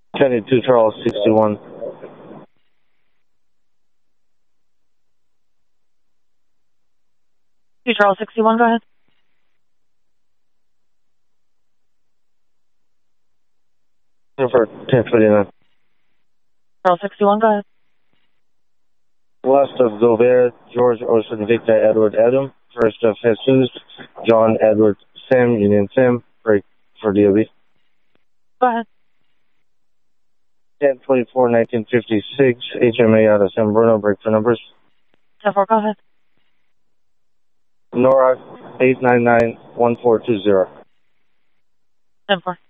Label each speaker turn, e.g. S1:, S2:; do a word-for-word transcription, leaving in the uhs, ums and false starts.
S1: twenty-two Charles sixty-one.
S2: two Charles sixty-one, go ahead.
S1: For ten twenty-nine.
S2: Charles sixty-one, go ahead.
S1: Last of Gobert, George Ocean Victor Edward Adam. First of Jesus, John Edward Sam Union Sam. Break for D O B.
S2: Go ahead.
S1: ten twenty-four nineteen fifty-six, H M A out of San Bruno. Break for numbers.
S2: ten four, go ahead.
S1: Nora eight nine nine one four two zero.
S2: ten four.